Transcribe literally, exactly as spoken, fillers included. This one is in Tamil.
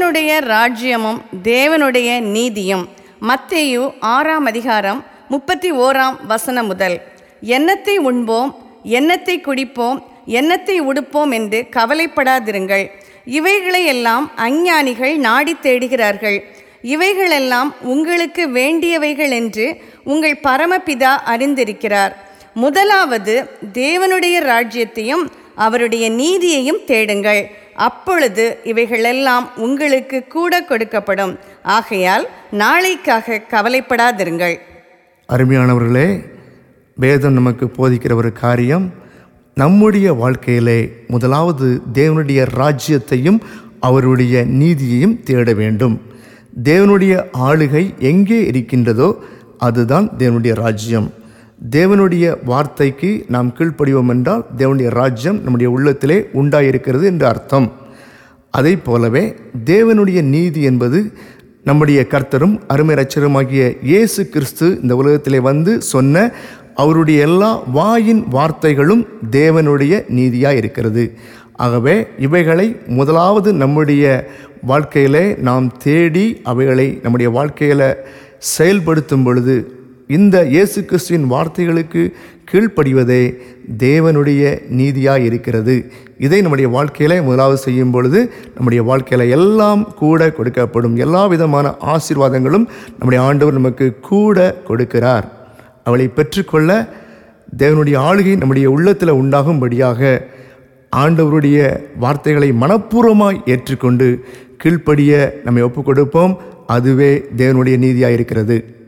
தேவனுடைய ராஜ்யமும் தேவனுடைய நீதியும். மத்தேயு ஆறாம் அதிகாரம் முப்பத்தி ஓராம் வசனம் முதல். எண்ணத்தை உண்போம், எண்ணத்தை குடிப்போம், எண்ணத்தை உடுப்போம் என்று கவலைப்படாதிருங்கள். இவைகளையெல்லாம் அஞ்ஞானிகள் நாடி தேடுகிறார்கள். இவைகளெல்லாம் உங்களுக்கு வேண்டியவைகள் என்று உங்கள் பரமபிதா அறிந்திருக்கிறார். முதலாவது தேவனுடைய ராஜ்யத்தையும் அவருடைய நீதியையும் தேடுங்கள், அப்பொழுது இவைகளெல்லாம் உங்களுக்கு கூட கொடுக்கப்படும். ஆகையால் நாளைக்காக கவலைப்படாதிருங்கள். அருமையானவர்களே, வேதம் நமக்கு போதிக்கிற ஒரு காரியம், நம்முடைய வாழ்க்கையிலே முதலாவது தேவனுடைய ராஜ்யத்தையும் அவருடைய நீதியையும் தேட வேண்டும். தேவனுடைய ஆளுகை எங்கே இருக்கின்றதோ அதுதான் தேவனுடைய ராஜ்யம். தேவனுடைய வார்த்தைக்கு நாம் கீழ்ப்படிவோம் என்றால் தேவனுடைய ராஜ்யம் நம்முடைய உள்ளத்திலே உண்டாயிருக்கிறது என்று அர்த்தம். அதை போலவே தேவனுடைய நீதி என்பது நம்முடைய கர்த்தரும் அருமை இரட்சகருமாகிய இயேசு கிறிஸ்து இந்த உலகத்திலே வந்து சொன்ன அவருடைய எல்லா வாயின் வார்த்தைகளும் தேவனுடைய நீதியாக இருக்கிறது. ஆகவே இவைகளை முதலாவது நம்முடைய வாழ்க்கையிலே நாம் தேடி அவைகளை நம்முடைய வாழ்க்கையில் செயல்படுத்தும் பொழுது இந்த இயேசு கிறிஸ்துவின் வார்த்தைகளுக்கு கீழ்ப்படிவதே தேவனுடைய நீதியாக இருக்கிறது. இதை நம்முடைய வாழ்க்கையில் முதலாவது செய்யும் பொழுது நம்முடைய வாழ்க்கையில் எல்லாம் கூட கொடுக்கப்படும். எல்லா விதமான ஆசீர்வாதங்களும் நம்முடைய ஆண்டவர் நமக்கு கூட கொடுக்கிறார். அவளை பெற்றுக்கொள்ள தேவனுடைய ஆளுகை நம்முடைய உள்ளத்தில் உண்டாகும்படியாக ஆண்டவருடைய வார்த்தைகளை மனப்பூர்வமாய் ஏற்றுக்கொண்டு கீழ்ப்படிய நம்மை ஒப்புக் கொடுப்போம். அதுவே தேவனுடைய நீதியாக இருக்கிறது.